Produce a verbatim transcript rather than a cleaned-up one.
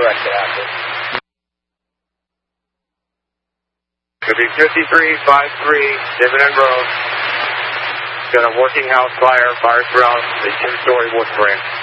correct it after. Could be fifty-three five three, Dividend Road. Got a working house fire, fire throughout the two-story wood frame.